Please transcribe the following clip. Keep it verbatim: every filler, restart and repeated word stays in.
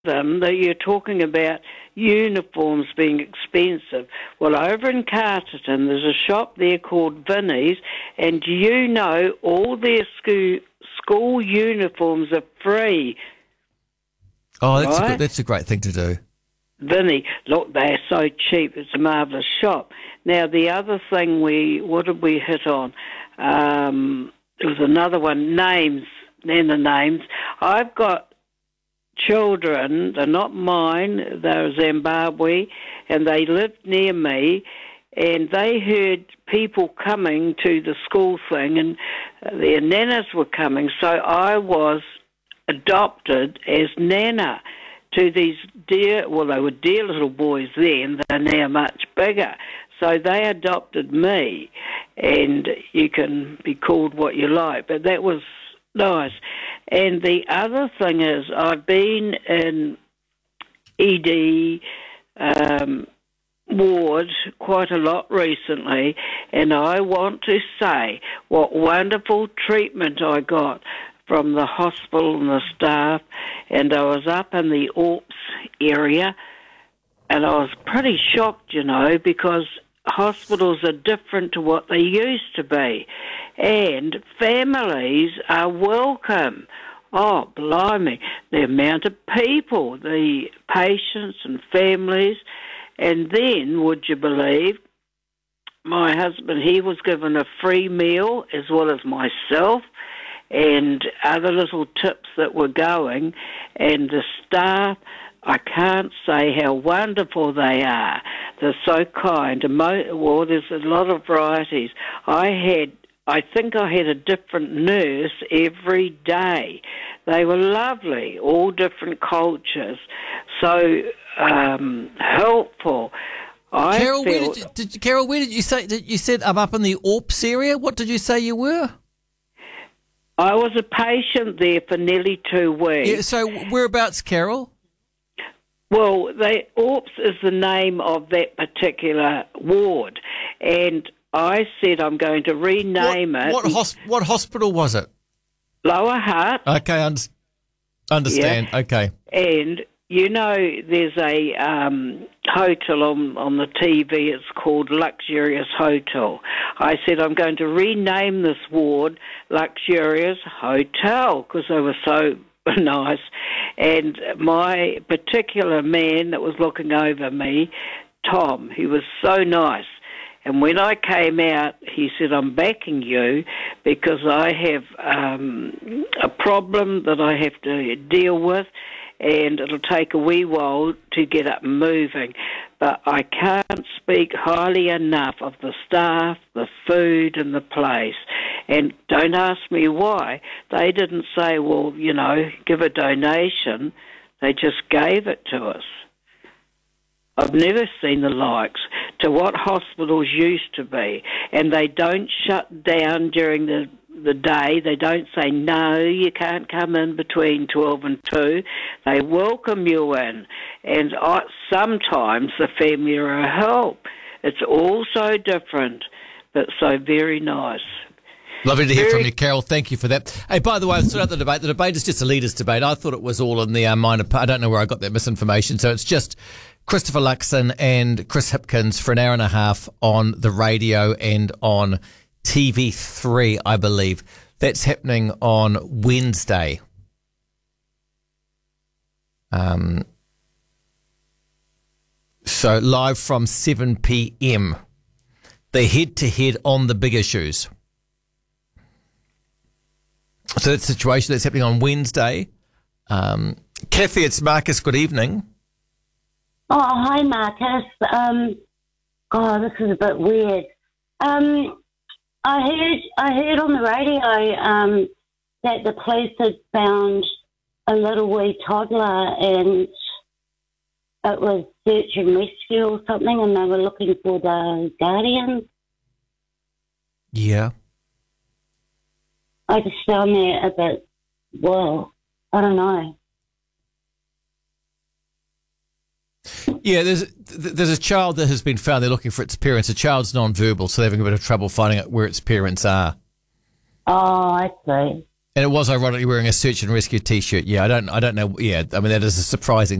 them that you're talking about uniforms being expensive. Well, over in Carterton, there's a shop there called Vinnie's, and do you know all their school, school uniforms are free? Oh, that's, right? a good, that's a great thing to do. Vinnie, look, they're so cheap. It's a marvellous shop. Now, the other thing we, what did we hit on? Um, there was another one, names, then the names. I've got children, they're not mine, they're Zimbabwe, and they lived near me, and they heard people coming to the school thing, and their nanas were coming, so I was adopted as nana to these dear, well, they were dear little boys then, they're now much bigger. So they adopted me, and you can be called what you like, but that was nice. And the other thing is, I've been in E D um, ward quite a lot recently, and I want to say what wonderful treatment I got from the hospital and the staff, and I was up in the Orps area, and I was pretty shocked, you know, because hospitals are different to what they used to be, and families are welcome. Oh, blimey, the amount of people, the patients and families, and then, would you believe, my husband, he was given a free meal as well as myself, and other little tips that were going, and the staff, I can't say how wonderful they are. They're so kind. Well, there's a lot of varieties. I had, I think I had a different nurse every day. They were lovely, all different cultures, so um, helpful. I Carol, felt, where did, you, did Carol, where did you say? Did you said I'm up in the Orps area. What did you say you were? I was a patient there for nearly two weeks. Yeah, so whereabouts, Carol? Well, they, Orps is the name of that particular ward, and I said I'm going to rename what, it. What, hos- what hospital was it? Lower Hutt. Okay, un- understand. Yeah. Okay. And, you know, there's a um, hotel on, on the T V, it's called Luxurious Hotel. I said I'm going to rename this ward Luxurious Hotel because they were so nice. And my particular man that was looking over me, Tom, he was so nice. And when I came out, he said, I'm backing you because I have um, a problem that I have to deal with, and it'll take a wee while to get up and moving. But I can't speak highly enough of the staff, the food and the place. And don't ask me why. They didn't say, well, you know, give a donation. They just gave it to us. I've never seen the likes to what hospitals used to be. And they don't shut down during the the day. They don't say, no, you can't come in between twelve and two. They welcome you in. And I, sometimes the family are a help. It's all so different, but so very nice. Lovely to hear Very- from you, Carol. Thank you for that. Hey, by the way, I've sorted out the debate. The debate is just a leaders' debate. I thought it was all in the uh, minor part. I don't know where I got that misinformation. So it's just Christopher Luxon and Chris Hipkins for an hour and a half on the radio and on T V three, I believe. That's happening on Wednesday. Um, so live from seven p.m. They're head-to-head on the big issues. So that's the situation that's happening on Wednesday. Um, Kathy, it's Marcus. Good evening. Oh, hi, Marcus. Um, God, this is a bit weird. Um, I heard, I heard on the radio um, that the police had found a little wee toddler, and it was search and rescue or something, and they were looking for the guardian. Yeah. I just found that a bit, well, I don't know. Yeah, there's there's a child that has been found. They're looking for its parents. The child's non-verbal, so they're having a bit of trouble finding out where its parents are. Oh, I see. And it was ironically wearing a search and rescue T-shirt. Yeah, I don't, I don't know. Yeah, I mean that is a surprising